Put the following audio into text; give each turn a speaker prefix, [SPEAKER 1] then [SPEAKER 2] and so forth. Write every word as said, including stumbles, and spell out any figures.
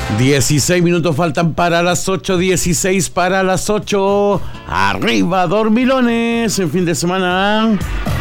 [SPEAKER 1] dieciséis minutos faltan para las ocho, dieciséis para las ocho. Arriba, dormilones, en fin de semana.